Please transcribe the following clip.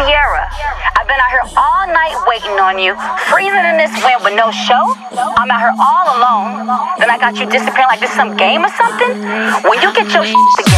Sierra, I've been out here all night waiting on you, freezing in this wind with no show. I'm out here all alone. Then I got you disappearing like this some game or something. When you get your shit together.